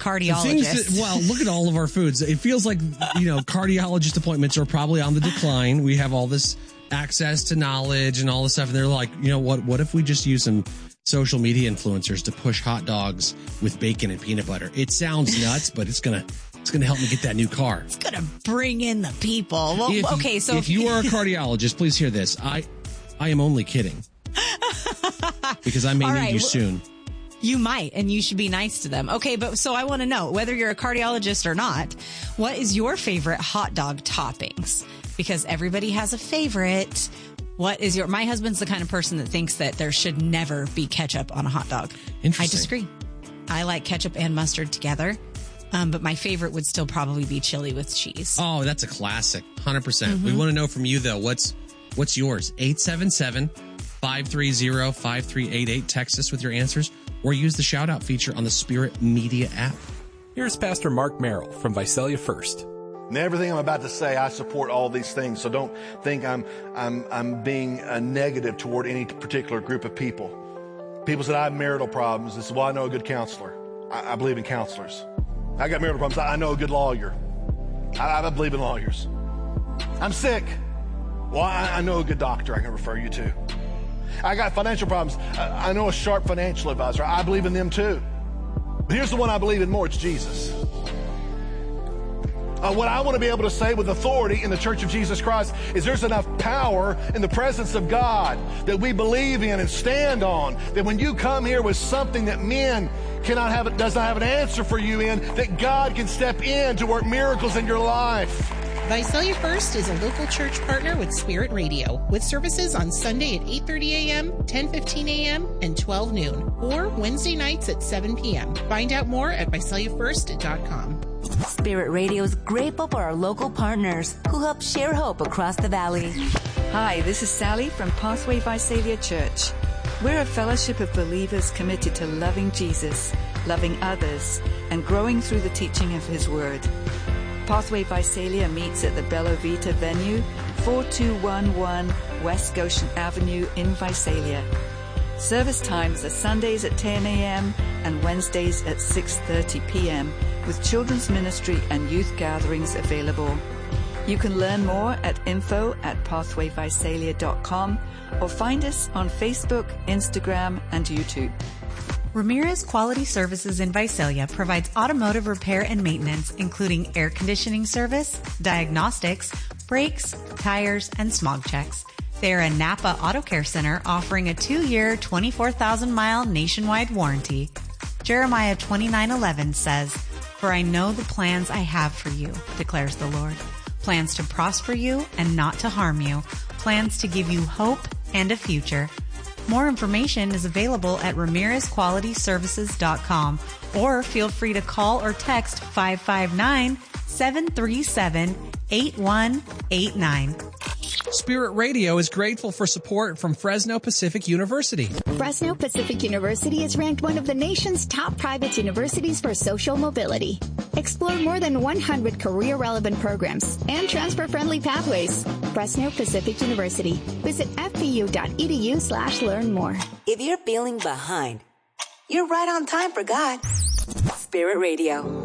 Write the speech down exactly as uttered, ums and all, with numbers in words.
cardiologist. Things that, well, look at all of our foods. It feels like, you know, cardiologist appointments are probably on the decline. We have all this access to knowledge and all this stuff. And they're like, you know what? What if we just use some social media influencers to push hot dogs with bacon and peanut butter? It sounds nuts, but it's going to it's going to help me get that new car. It's going to bring in the people. Well, if, okay, so if you are a cardiologist, please hear this. I I am only kidding. Because I may all need right, you well, soon. You might, and you should be nice to them. Okay, but so I want to know, whether you're a cardiologist or not, what is your favorite hot dog toppings? Because everybody has a favorite. What is your... My husband's the kind of person that thinks that there should never be ketchup on a hot dog. Interesting. I disagree. I like ketchup and mustard together. Um, but my favorite would still probably be chili with cheese. Oh, that's a classic. one hundred percent. Mm-hmm. We want to know from you, though. What's what's yours? eight seven seven, five three zero, five three eight eight. Text us with your answers or use the shout-out feature on the Spirit Media app. Here's Pastor Mark Merrill from Visalia First. And everything I'm about to say, I support all these things. So don't think I'm I'm I'm being a negative toward any particular group of people. People said I have marital problems. This is why I know a good counselor. I, I believe in counselors. I got marital problems. I know a good lawyer. I, I believe in lawyers. I'm sick. Well, I, I know a good doctor I can refer you to. I got financial problems. I, I know a sharp financial advisor. I believe in them too. But here's the one I believe in more. It's Jesus. Uh, what I want to be able to say with authority in the Church of Jesus Christ is there's enough power in the presence of God that we believe in and stand on, that when you come here with something that men cannot have, does not have an answer for you in, that God can step in to work miracles in your life. Visalia First is a local church partner with Spirit Radio, with services on Sunday at eight thirty a.m., ten fifteen a.m., and twelve noon, or Wednesday nights at seven p.m. Find out more at visalia first dot com. Spirit Radio is grateful for our local partners who help share hope across the valley. Hi, this is Sally from Pathway Visalia Church. We're a fellowship of believers committed to loving Jesus, loving others, and growing through the teaching of His Word. Pathway Visalia meets at the Bella Vita venue, four two one one West Goshen Avenue in Visalia. Service times are Sundays at ten a.m. and Wednesdays at six thirty p.m. with children's ministry and youth gatherings available. You can learn more at info at pathway visalia dot com or find us on Facebook, Instagram, and YouTube. Ramirez Quality Services in Visalia provides automotive repair and maintenance, including air conditioning service, diagnostics, brakes, tires, and smog checks. They are a Napa Auto Care Center offering a two-year, twenty-four thousand mile nationwide warranty. Jeremiah twenty-nine eleven says, "For I know the plans I have for you, declares the Lord. Plans to prosper you and not to harm you. Plans to give you hope and a future." More information is available at ramirez quality services dot com or feel free to call or text five five nine, seven three seven, eight one eight nine. Spirit Radio is grateful for support from Fresno Pacific University. Fresno Pacific University is ranked one of the nation's top private universities for social mobility. Explore more than one hundred career-relevant programs and transfer-friendly pathways. Fresno Pacific University. Visit f p u dot e d u slash learn more. If you're feeling behind, you're right on time for God. Spirit Radio.